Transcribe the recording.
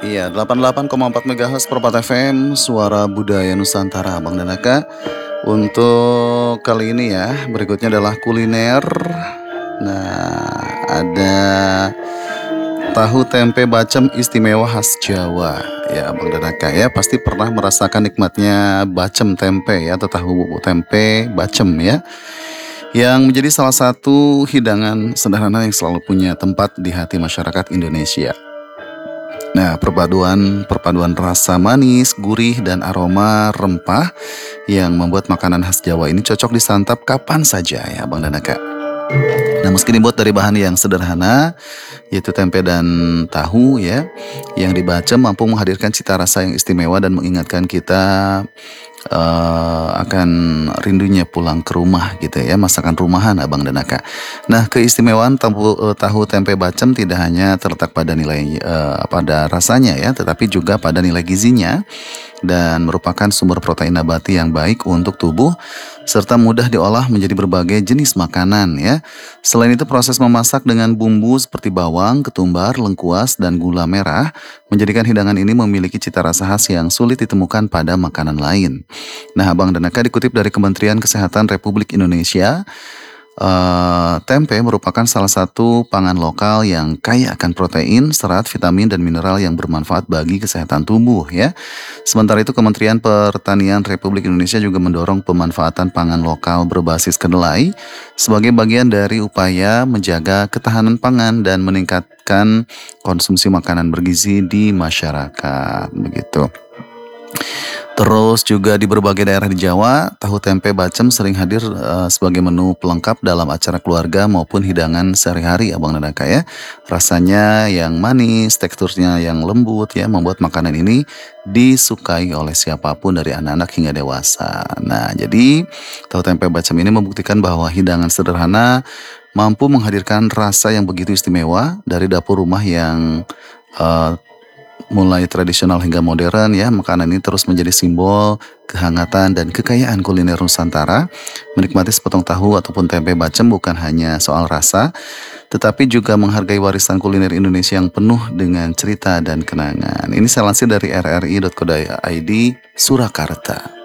Iya, 88,4 MHz Permata FM, Suara Budaya Nusantara, Bang dan Aka. Untuk kali ini ya, berikutnya adalah kuliner. Nah, ada tahu tempe bacem istimewa khas Jawa. Ya, Bang dan Aka ya, pasti pernah merasakan nikmatnya bacem tempe ya, atau tahu tempe bacem ya, yang menjadi salah satu hidangan sederhana yang selalu punya tempat di hati masyarakat Indonesia. Nah, perpaduan perpaduan rasa manis, gurih, dan aroma rempah yang membuat makanan khas Jawa ini cocok disantap kapan saja ya, Bang dan Aka. Nah, meski dibuat dari bahan yang sederhana, yaitu tempe dan tahu ya, yang dibacem mampu menghadirkan cita rasa yang istimewa dan mengingatkan kita akan rindunya pulang ke rumah gitu ya, masakan rumahan Abang dan Aka. Nah, keistimewaan tahu tempe bacem tidak hanya terletak pada nilai pada rasanya ya, tetapi juga pada nilai gizinya dan merupakan sumber protein nabati yang baik untuk tubuh serta mudah diolah menjadi berbagai jenis makanan ya. Selain itu, proses memasak dengan bumbu seperti bawang, ketumbar, lengkuas, dan gula merah menjadikan hidangan ini memiliki cita rasa khas yang sulit ditemukan pada makanan lain. Nah, Abang dan Aka, dikutip dari Kementerian Kesehatan Republik Indonesia, tempe merupakan salah satu pangan lokal yang kaya akan protein, serat, vitamin, dan mineral yang bermanfaat bagi kesehatan tubuh ya. Sementara itu, Kementerian Pertanian Republik Indonesia juga mendorong pemanfaatan pangan lokal berbasis kedelai sebagai bagian dari upaya menjaga ketahanan pangan dan meningkatkan konsumsi makanan bergizi di masyarakat begitu. Terus juga di berbagai daerah di Jawa, tahu tempe bacem sering hadir sebagai menu pelengkap dalam acara keluarga maupun hidangan sehari-hari, Abang dan Aka ya. Rasanya yang manis, teksturnya yang lembut ya, membuat makanan ini disukai oleh siapapun dari anak-anak hingga dewasa. Nah, jadi tahu tempe bacem ini membuktikan bahwa hidangan sederhana mampu menghadirkan rasa yang begitu istimewa dari dapur rumah yang eh, mulai tradisional hingga modern ya. Makanan ini terus menjadi simbol kehangatan dan kekayaan kuliner Nusantara. Menikmati sepotong tahu ataupun tempe bacem bukan hanya soal rasa, tetapi juga menghargai warisan kuliner Indonesia yang penuh dengan cerita dan kenangan. Ini saya lansir dari rri.co.id Surakarta.